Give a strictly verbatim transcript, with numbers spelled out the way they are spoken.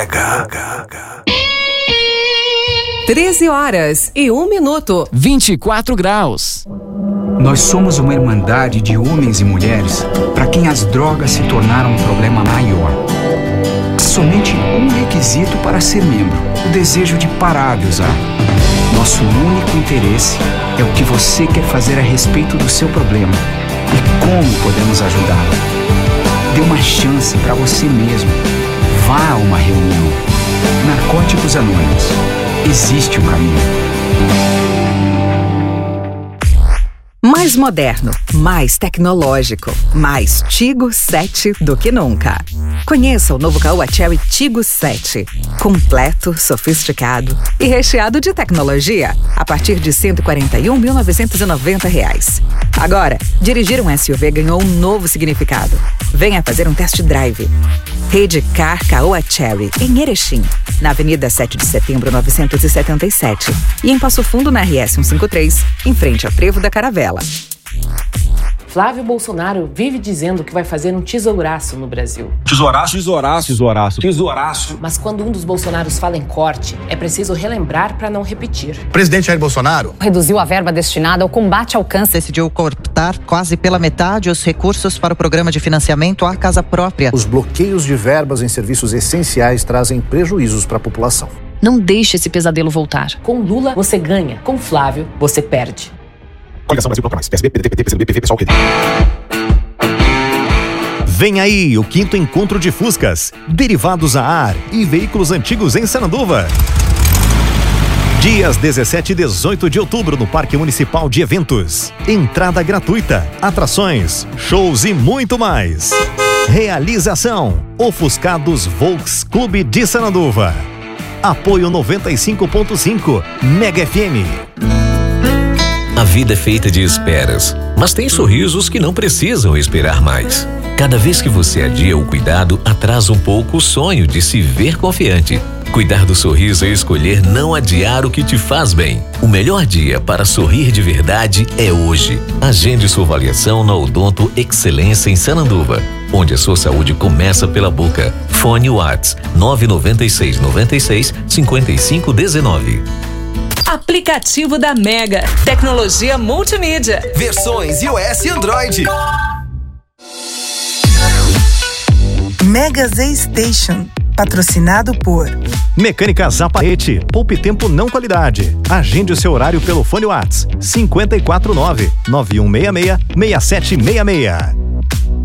Mega. treze horas e um minuto. vinte e quatro graus. Nós somos uma irmandade de homens e mulheres para quem as drogas se tornaram um problema maior. Há somente um requisito para ser membro: o desejo de parar de usar. Nosso único interesse é o que você quer fazer a respeito do seu problema e como podemos ajudá-lo. Dê uma chance para você mesmo. Vá a uma reunião. Narcóticos Anônimos. Existe um caminho. Mais moderno, mais tecnológico, mais Tigo sete do que nunca. Conheça o novo Caoa Chery Tigo sete. Completo, sofisticado e recheado de tecnologia a partir de cento e quarenta e um mil novecentos e noventa reais. Agora, dirigir um S U V ganhou um novo significado. Venha fazer um test drive. Rede Car Caoa Chery, em Erechim, na Avenida sete de Setembro novecentos e setenta e sete e em Passo Fundo na R S cento e cinquenta e três, em frente a Trevo da Caravela. Flávio Bolsonaro vive dizendo que vai fazer um tesouraço no Brasil. Tesouraço, tesouraço, tesouraço, tesouraço. Mas quando um dos Bolsonaros fala em corte, é preciso relembrar para não repetir. O presidente Jair Bolsonaro reduziu a verba destinada ao combate ao câncer. Decidiu cortar quase pela metade os recursos para o programa de financiamento à casa própria. Os bloqueios de verbas em serviços essenciais trazem prejuízos para a população. Não deixe esse pesadelo voltar. Com Lula, você ganha. Com Flávio, você perde. Coligação Brasil Bloco Mais. P S B, P D T, P C do B, P V, Pessoal, Rede. Vem aí o quinto encontro de Fuscas, derivados a ar e veículos antigos em Sananduva. Dias dezessete e dezoito de outubro no Parque Municipal de Eventos. Entrada gratuita, atrações, shows e muito mais. Realização: Ofuscados Volks Clube de Sananduva. Apoio noventa e cinco ponto cinco Mega F M. A vida é feita de esperas, mas tem sorrisos que não precisam esperar mais. Cada vez que você adia o cuidado, atrasa um pouco o sonho de se ver confiante. Cuidar do sorriso é escolher não adiar o que te faz bem. O melhor dia para sorrir de verdade é hoje. Agende sua avaliação na Odonto Excelência em Sananduva, onde a sua saúde começa pela boca. Fone Whats nove nove seis nove seis cinco cinco um nove. Aplicativo da Mega. Tecnologia multimídia. Versões iOS e Android. Mega Z Station. Patrocinado por Mecânica Zapaete. Poupe tempo, não qualidade. Agende o seu horário pelo fone Whats cinco quatro nove nove um seis seis seis sete seis seis.